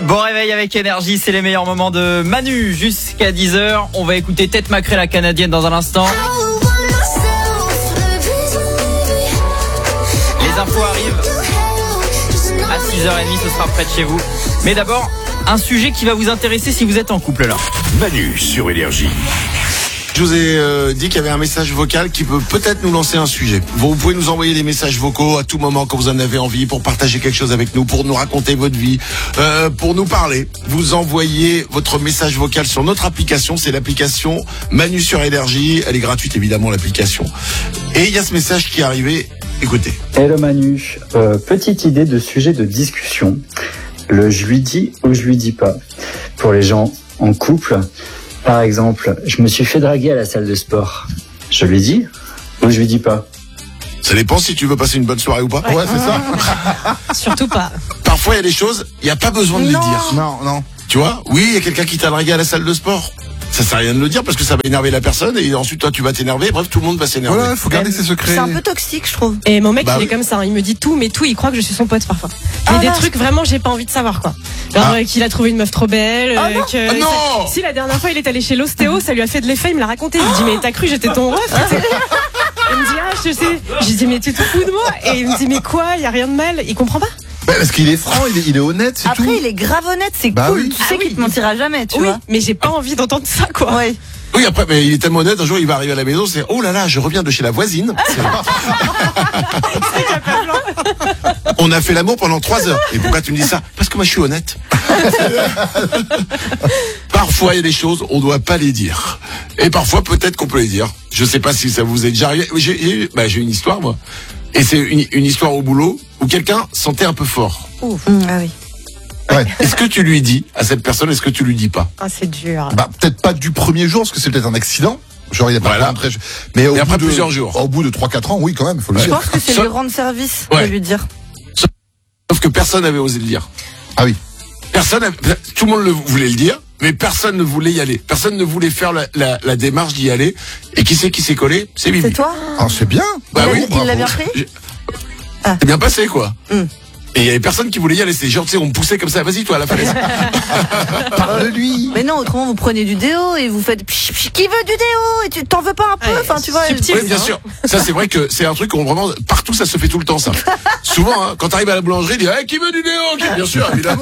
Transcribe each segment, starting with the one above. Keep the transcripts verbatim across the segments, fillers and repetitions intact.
Bon réveil avec énergie, c'est les meilleurs moments de Manu jusqu'à dix heures. On va écouter Tête Macrée, la canadienne, dans un instant. Les infos arrivent à six heures trente, ce sera près de chez vous. Mais d'abord, un sujet qui va vous intéresser si vous êtes en couple là. Manu sur Énergie. Je vous ai euh, dit qu'il y avait un message vocal qui peut peut-être nous lancer un sujet. Vous pouvez nous envoyer des messages vocaux à tout moment quand vous en avez envie, pour partager quelque chose avec nous, pour nous raconter votre vie, euh, pour nous parler. Vous envoyez votre message vocal sur notre application, c'est l'application Manu sur Énergie. Elle est gratuite évidemment, l'application. Et il y a ce message qui est arrivé, écoutez. Hello Manu, euh, petite idée de sujet de discussion. Le je lui dis ou je lui dis pas. Pour les gens en couple, par exemple, je me suis fait draguer à la salle de sport. Je lui dis ou je lui dis pas? Ça dépend si tu veux passer une bonne soirée ou pas. Ouais, c'est ça. Surtout pas. Parfois il y a des choses, il n'y a pas besoin de Non. les dire. Non, non. Tu vois, oui, il y a quelqu'un qui t'a dragué à la salle de sport. Ça sert à rien de le dire parce que ça va énerver la personne et ensuite toi tu vas t'énerver. Bref, tout le monde va s'énerver. Voilà, il faut garder ses secrets. C'est un peu toxique, je trouve. Et mon mec, Bah il oui. est comme ça. Il me dit tout, mais tout, il croit que je suis son pote parfois. Il y a Ah, des non. trucs vraiment, j'ai pas envie de savoir quoi. Genre Ah. euh, qu'il a trouvé une meuf trop belle. Ah euh, non. que Ah non. ça- Si la dernière fois il est allé chez l'ostéo, ça lui a fait de l'effet. Il me l'a raconté. Je lui dis mais t'as cru j'étais ton ref? Il me dit ah je sais. Je lui dis mais tu te fous de moi? Et il me dit mais quoi? Il y a rien de mal. Il comprend pas. Ouais, parce qu'il est franc, il est, il est honnête, c'est Après, tout. il est grave honnête, c'est Bah cool. oui. Tu Ah sais oui. qu'il te mentira jamais, tu Oui, vois. mais j'ai pas envie d'entendre ça quoi. Ouais. Oui, après, mais il est tellement honnête, un jour il va arriver à la maison, c'est oh là là, je reviens de chez la voisine. C'est- On a fait l'amour pendant trois heures. Et pourquoi tu me dis ça? Parce que moi je suis honnête. Parfois il y a des choses, on doit pas les dire. Et parfois peut-être qu'on peut les dire. Je sais pas si ça vous est déjà arrivé. J'ai, j'ai, bah, j'ai une histoire moi. Et c'est une, une histoire au boulot où quelqu'un sentait un peu fort. Mmh, ah oui. Ouais. Est-ce que tu lui dis à cette personne, est-ce que tu lui dis pas? Ah c'est dur. Bah, peut-être pas du premier jour, parce que c'est peut-être un accident. Genre, il a pas Voilà. rentré. Mais au Et bout après de, plusieurs jours. Au bout de trois quatre ans, oui, quand même, il faut le Je dire. pense que c'est Ça- lui rendre service Ouais. de lui dire. Sauf que personne n'avait osé le dire. Ah oui. Personne, avait- tout le monde le, voulait le dire, mais personne ne voulait y aller. Personne ne voulait faire la, la, la démarche d'y aller. Et qui c'est qui s'est collé? C'est Bibi. C'est toi? Ah, c'est bien. Bah il oui, l'a- il bravo. l'a bien pris? J'ai- Ah. C'est bien passé, quoi. Mm. Et il y avait personne qui voulait y aller. C'est genre, tu sais, on me poussait comme ça. Vas-y, toi, à la falaise. Parle-lui. Mais non, autrement vous prenez du déo et vous faites pch, pch, qui veut du déo et tu t'en veux pas un peu, Ouais, enfin tu vois. subtil. Oui, bien sûr. Ça, c'est vrai que c'est un truc qu'on vraiment, partout, ça se fait tout le temps, ça. Souvent, hein, quand t'arrives à la boulangerie, il dit, hey, qui veut du déo? Qui- Bien sûr, évidemment.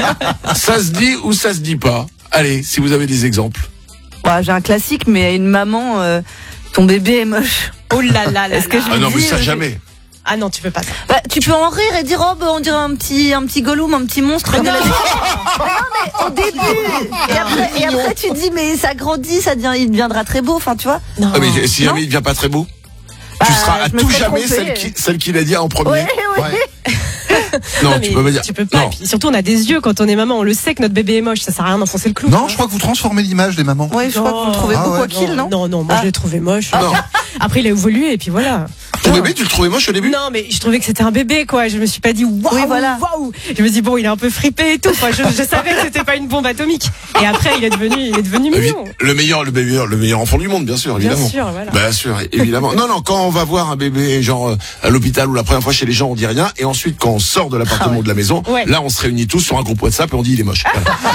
Ça se dit ou ça se dit pas. Allez, si vous avez des exemples. Bah, j'ai un classique, mais à une maman, euh, ton bébé est moche. Oh là là là. Est-ce que là. je Ah non, lui mais dis, ça, euh, jamais. Ah non tu peux pas ça. Bah, tu peux en rire et dire oh bah, on dirait un petit un petit Gollum, un petit monstre. de la nature. Mais non mais au début. Et après, et après tu te dis mais ça grandit, ça devient, il deviendra très beau. Enfin tu vois. Non. Ah, mais si Non. jamais il devient pas très beau, Bah, tu seras à je me tout serais jamais trompée. celle qui, celle qui l'a dit en premier. Ouais ouais. Ouais. Non, Non, tu mais peux pas dire. Tu peux pas. Non. Et puis, surtout, on a des yeux quand on est maman. On le sait que notre bébé est moche. Ça sert à rien d'enfoncer le clou. Non, je crois que vous transformez l'image des mamans. Ouais, je crois que vous le trouvez Ah beau ouais. quoi qu'il, non? Non, non, moi Ah. je l'ai trouvé moche. Non. Après, il a évolué et puis voilà. Ton bébé, tu le trouvais moche au début? Non, mais je trouvais que c'était un bébé, quoi. Je me suis pas dit waouh, Oui, voilà. waouh. Je me suis dit bon, il est un peu fripé et tout. Enfin, je, je savais que c'était pas une bombe atomique. Et après, il est devenu, il est devenu Évi- mignon. Le meilleur, le meilleur, le meilleur enfant du monde, bien sûr, Bien évidemment. sûr, voilà. Bien sûr, évidemment. Non, non, quand on va voir un bébé, genre euh, à l'hôpital ou la première fois chez les gens, on dit rien. Et ensuite, quand on sort de l'appartement Ah ouais. ou de la maison, Ouais. là, on se réunit tous sur un groupe WhatsApp et on dit il est moche.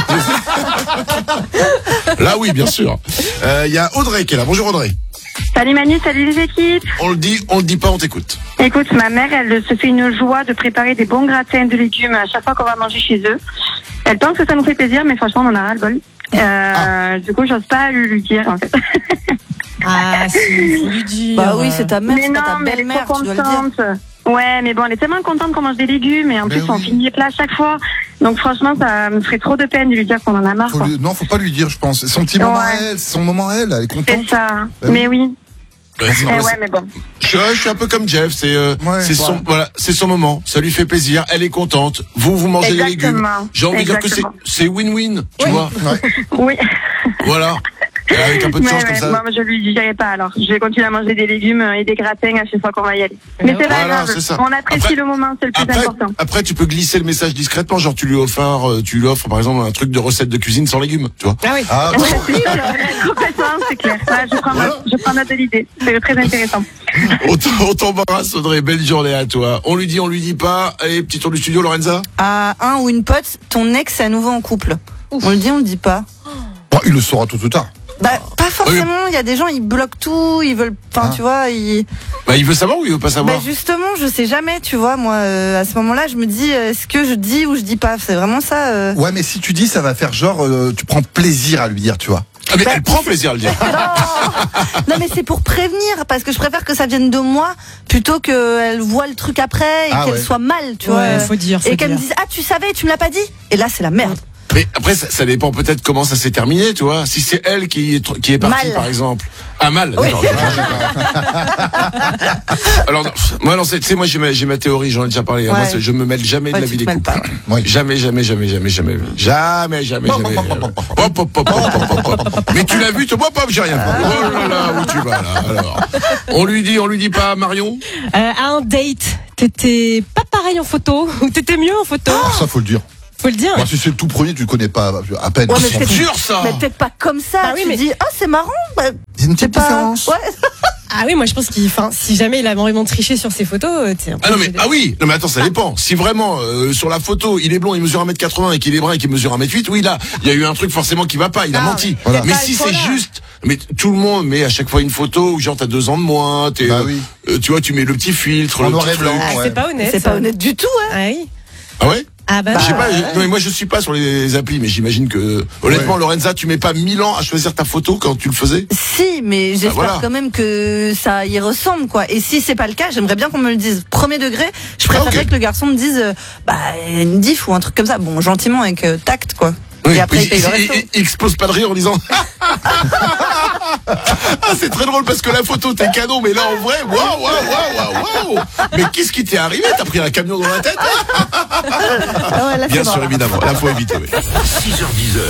Voilà. Là, oui, bien sûr. Euh, Il y a Audrey qui est là. Bonjour Audrey. Salut Manu, salut les équipes. On le dit, on le dit pas, on t'écoute. Écoute, ma mère, elle se fait une joie de préparer des bons gratins de légumes à chaque fois qu'on va manger chez eux. Elle pense que ça nous fait plaisir, mais franchement, on en a ras le bol. Euh, Du coup, j'ose pas lui, lui dire, en fait. Ah, si, faut lui dire. Bah oui, c'est ta mère, mais c'est pas ta non, mais elle est belle-mère, trop tu dois le dire. contente. Ouais, mais bon, elle est tellement contente qu'on mange des légumes, et en Mais plus, on oui. finit les plats à chaque fois. Donc franchement, ça me ferait trop de peine de lui dire qu'on en a marre, Faut quoi. lui- Non, faut pas lui dire, je pense. C'est son petit moment Ouais. à elle, c'est son moment à elle, elle est C'est contente. ça. Bah Mais oui. Ouais, c'est- Eh ouais, mais bon. je, suis, je suis un peu comme Jeff. C'est euh, Ouais. c'est son, voilà, c'est son moment. Ça lui fait plaisir. Elle est contente. Vous, vous mangez les légumes. Exactement. J'ai envie de dire que c'est Exactement. c'est win-win. Tu vois. Ouais. Oui. Voilà. Avec un peu de Ouais, change ouais. comme ça. Moi, je lui dirai pas alors. Je vais continuer à manger des légumes et des gratins à chaque fois qu'on va y aller. Mais c'est pas Voilà, grave. c'est ça. On apprécie Après- le moment, c'est le plus Après, important. après, tu peux glisser le message discrètement, genre tu lui offres, euh, tu lui offres par exemple un truc de recette de cuisine sans légumes, tu vois. Ah oui. Ah, Ouais, c'est ça. Complètement, c'est clair. Ouais, je prends note, je prends note de l'idée. C'est très intéressant. On t- on t'embrasse, Audrey. Belle journée à toi. On lui dit, on lui dit pas. Allez, petit tour du studio, Lorenza. À un ou une pote, ton ex est à nouveau en couple. On le dit, on le dit pas. bon, il le saura tôt ou tard. Bah, pas forcément. Il y a des gens, ils bloquent tout, ils veulent. Enfin, Ah. tu vois, ils. Bah, il veut savoir ou il veut pas savoir? Bah justement, je sais jamais, tu vois. Moi, euh, à ce moment-là, je me dis, euh, est-ce que je dis ou je dis pas? C'est vraiment ça. euh. Ouais, mais si tu dis, ça va faire genre, euh, tu prends plaisir à lui dire, tu vois. Ah, mais Bah, elle prend plaisir à le dire. Non, non, mais c'est pour prévenir, parce que je préfère que ça vienne de moi plutôt qu'elle voit le truc après et Ah qu'elle ouais. soit mal, tu Ouais, vois. faut dire, faut et qu'elle me dire. dise, ah, tu savais, tu me l'as pas dit. Et là, c'est la merde. Mais après, ça, ça dépend peut-être comment ça s'est terminé, tu vois. Si c'est elle qui est, tr- qui est partie, Mal. par exemple. Ah, mal. Oui. D'accord. Alors, non, moi, non, c'est- tu sais, moi, j'ai ma, j'ai ma théorie, j'en ai déjà parlé. hein. Moi, Ouais. c'est- je me mêle jamais de Ouais, la tu vie te des mêles couples. pas. Oui. Jamais, jamais, jamais, jamais, jamais. Jamais, jamais, jamais. Hop, hop, hop, hop, hop, hop, hop. Mais tu l'as vu, toi, hop, hop, j'ai rien fait. Oh là là, où tu vas, là, alors. On lui dit, on lui dit pas, Marion? Euh, à un date, t'étais pas pareil en photo ou t'étais mieux en photo? Ça, faut le dire. Faut le dire. Moi, si c'est le tout premier, tu le connais pas à peine. Ouais, mais Tu s'en peut-être- fous. Sûr, ça! Mais peut-être pas comme ça. Ah oui, tu mais- dis, ah, c'est marrant. Bah, Il y a une c'est petite pas. différence. Ouais. Ah oui, moi je pense qu'il, enfin, si jamais il a vraiment triché sur ses photos, euh, t'es un peu Ah non mais obligé de- ah oui, non mais attends, ça dépend. Si vraiment euh, sur la photo, il est blond, il mesure un mètre quatre-vingts et qu'il est brun et qu'il mesure un mètre huit, oui là, il y a eu un truc forcément qui va pas, il a Ah, menti. Voilà. Mais Pas si le c'est point là. juste, mais tout le monde met à chaque fois une photo où genre t'as deux ans de moins, t'es, Bah euh, oui. euh, tu vois, tu mets le petit filtre, En le noir petit et blanc. truc. Ah, Ouais. c'est pas honnête. C'est pas ça. honnête du tout, hein. Ah oui. Ah ouais? Ah bah. Je sais pas, ouais. je- non mais moi je suis pas sur les applis, mais j'imagine que honnêtement, Ouais. Lorenza, tu mets pas mille ans à choisir ta photo quand tu le faisais. Si, mais j'espère voilà. quand même que ça y ressemble, quoi. Et si c'est pas le cas, j'aimerais bien qu'on me le dise. Premier degré, je préférerais Ah, ok. que le garçon me dise, euh, bah, une diff ou un truc comme ça. Bon, gentiment, avec euh, tact, quoi. Oui, Et après, oui, il paye le il, resto. il- il explose pas de rire en disant. Ah, c'est très drôle parce que la photo t'es canon, mais là en vrai, waouh, waouh, waouh, waouh, waouh. Mais qu'est-ce qui t'est arrivé? T'as pris un camion dans la tête? Ah ouais, là, Bien c'est sûr, mort, là. évidemment. Là, faut éviter, oui. six heures dix.